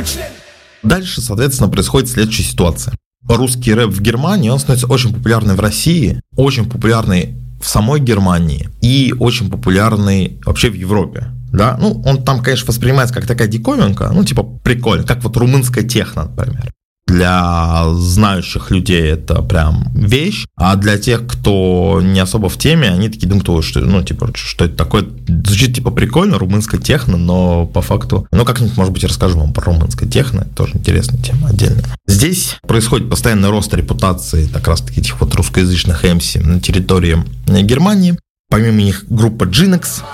Дальше, соответственно, происходит следующая ситуация. Русский рэп в Германии, он становится очень популярный в России, очень популярный в самой Германии и очень популярный вообще в Европе. Да? Ну, он там, конечно, воспринимается как такая диковинка, ну, типа прикольно, как вот румынская техно, например. Для знающих людей это прям вещь, а для тех, кто не особо в теме, они такие думают, что, ну, типа, что это такое, звучит типа прикольно, румынская техно, но по факту, ну, как-нибудь, может быть, расскажу вам про румынское техно, это тоже интересная тема отдельно. Здесь происходит постоянный рост репутации как раз таки этих вот русскоязычных MC на территории Германии. Помимо них группа Джинекс,